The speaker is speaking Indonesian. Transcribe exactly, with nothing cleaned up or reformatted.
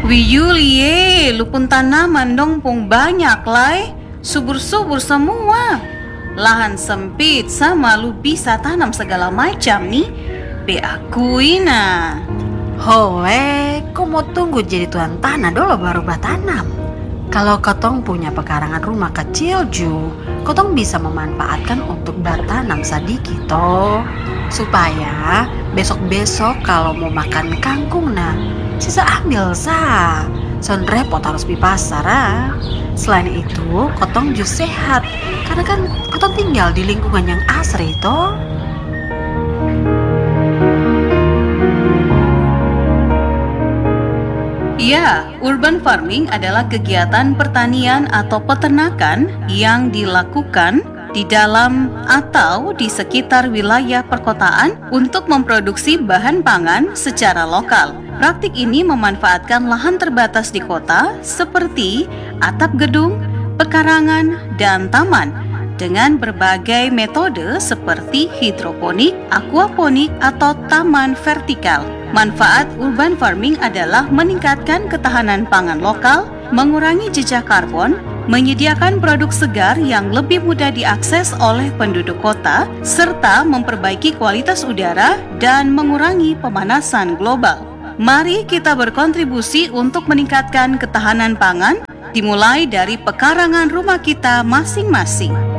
Wiyulie, lupun tanaman dong pung banyak lai, subur-subur semua. Lahan sempit sama lu bisa tanam segala macam nih. Be akui nah. Hoe, kau mau tunggu jadi tuan tanah dulu baru bertanam. Kalau kotong punya pekarangan rumah kecil ju, kotong bisa memanfaatkan untuk bertanam sedikit toh. Supaya besok-besok kalau mau makan kangkung nah, sisa ambil sah. Son repot harus di pasar ah. Selain itu, kotong jus sehat karena kan kotong tinggal di lingkungan yang asri toh. Ya, urban farming adalah kegiatan pertanian atau peternakan yang dilakukan di dalam atau di sekitar wilayah perkotaan untuk memproduksi bahan pangan secara lokal. Praktik ini memanfaatkan lahan terbatas di kota seperti atap gedung, pekarangan, dan taman dengan berbagai metode seperti hidroponik, aquaponik, atau taman vertikal. Manfaat urban farming adalah meningkatkan ketahanan pangan lokal, mengurangi jejak karbon, menyediakan produk segar yang lebih mudah diakses oleh penduduk kota, serta memperbaiki kualitas udara dan mengurangi pemanasan global. Mari kita berkontribusi untuk meningkatkan ketahanan pangan, dimulai dari pekarangan rumah kita masing-masing.